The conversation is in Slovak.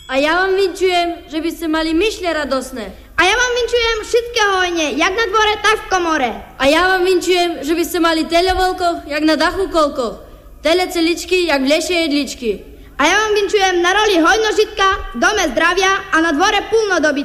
A ja vám vinčujem, že by ste mali myšle radosné. A ja vám vinčujem všetkého hojne, jak na dvore, tak v komore. A ja vám vinčujem, že by ste mali televolkoch, jak na dachu kolkoch. Teleceličky, jak v lesie jedličky. A ja vám vinčujem na roli hojno žitka, v dome zdravia a na dvore plno dobytka.